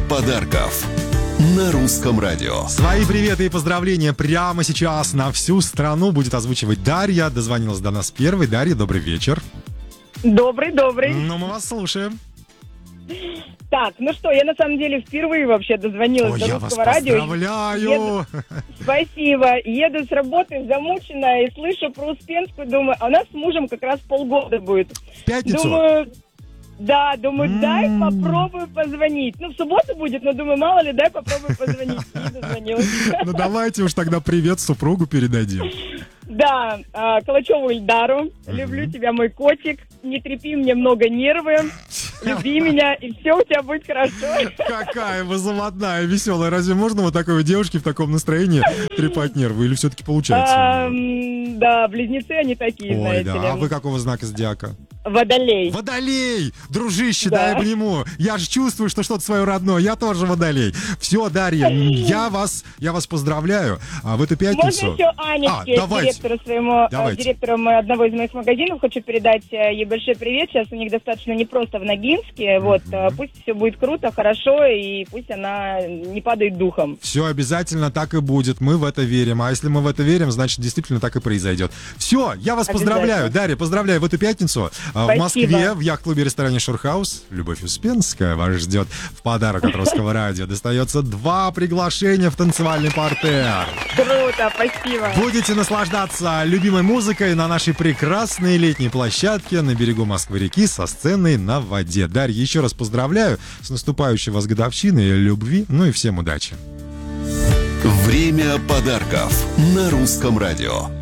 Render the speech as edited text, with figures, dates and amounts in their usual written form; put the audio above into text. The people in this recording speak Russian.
подарков на Русском радио. Свои приветы и поздравления прямо сейчас на всю страну будет озвучивать Дарья. Дозвонилась до нас первой. Дарья, добрый вечер. Добрый. Ну, мы вас слушаем. Так, ну что, я на самом деле впервые вообще дозвонилась до Русского радио. Поздравляю! Спасибо. Еду с работы замученная и слышу про Успенскую, думаю, а у нас с мужем как раз полгода будет. В пятницу? Думаю, дай попробую позвонить. Ну, в субботу будет, но думаю, мало ли, дай попробую позвонить. И дозвонилась. Ну, давайте уж тогда привет супругу передадим. Да, Калачеву Ильдару. Люблю тебя, мой котик. Не трепи мне много нервы. Люби меня, и все у тебя будет хорошо. Какая вы заводная, веселая. Разве можно вот такой девушке в таком настроении трепать нервы? Или все-таки получается? Да, близнецы они такие, знаете ли. А вы какого знака зодиака? Водолей. Водолей! Дружище, дай обниму. Я же чувствую, что что-то свое родное. Я тоже водолей. Все, Дарья, я вас поздравляю. А в эту пятницу... Можно еще Анечке, директору одного из моих магазинов, хочу передать ей большой привет. Сейчас у них достаточно непросто в Ногинске. Вот, пусть все будет круто, хорошо, и пусть она не падает духом. Все обязательно так и будет. Мы в это верим. А если мы в это верим, значит, действительно так и произойдет. Все, я вас поздравляю. Дарья, поздравляю в эту пятницу. Спасибо. В Москве, в яхт-клубе ресторане Шурхаус Любовь Успенская вас ждет в подарок от Русского радио. Достается 2 приглашения в танцевальный партер. Круто, спасибо. Будете наслаждаться любимой музыкой на нашей прекрасной летней площадке на берегу Москвы-реки со сценой на воде. Дарья, еще раз поздравляю с наступающей вас годовщиной, любви, ну и всем удачи. Время подарков на Русском радио.